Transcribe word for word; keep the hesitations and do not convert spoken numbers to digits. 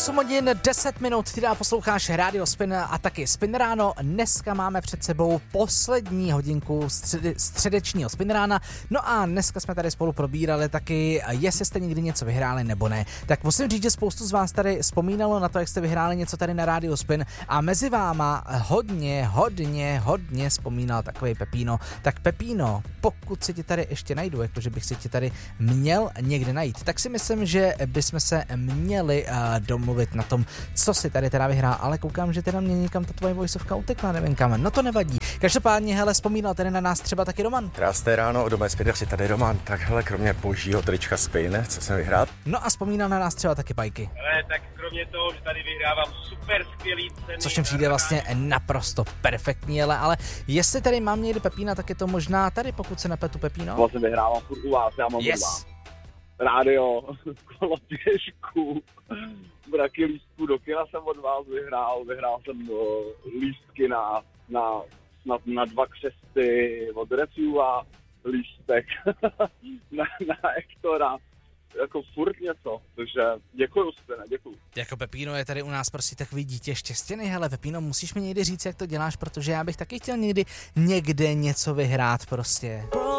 osm hodin deset minut, ty dál posloucháš Radio Spin a taky Spin ráno. Dneska máme před sebou poslední hodinku středy, středečního Spin rána. No a dneska jsme tady spolu probírali taky, jestli jste někdy něco vyhráli nebo ne. Tak musím říct, že spoustu z vás tady vzpomínalo na to, jak jste vyhráli něco tady na Radio Spin a mezi váma hodně, hodně, hodně vzpomínal takový Pepíno. Tak Pepíno, pokud si tě tady ještě najdu, jakože bych si tě tady měl někde najít, tak si myslím, že bychom se měli uh, domluvit na tom, co si tady teda vyhrál, ale koukám, že teda mě někam ta tvoje vojsovka utekla, nevím kam, no to nevadí. Každopádně, hele, vzpomínal tady na nás třeba taky Roman. Krásné ráno, od doma Spin, si tady Roman, tak hele, kromě božího trička Spin, co jsem vyhrál? No a vzpomínal na nás třeba taky Pajky. Ale tak kromě toho, že tady vyhrávám super skvělý ceny. Což mi přijde vlastně naprosto perfektní, ale, ale jestli tady mám někde Pepína, tak je to možná tady, pokud se nepletu Pepíno. Vlastně vyhrávám furt u vás, já mám yes. od vás. Rádio, koloběžku, braky lístků do kina jsem od vás vyhrál, vyhrál jsem uh, lístky na, na, na, na dva křesty od Refuva, lístek na, na Hektora, jako furt něco, takže děkuju Spine, děkuju. Jako Pepíno je tady u nás prostě takový dítě štěstěný, hele Pepíno, musíš mi někdy říct, jak to děláš, protože já bych taky chtěl někdy někde něco vyhrát prostě.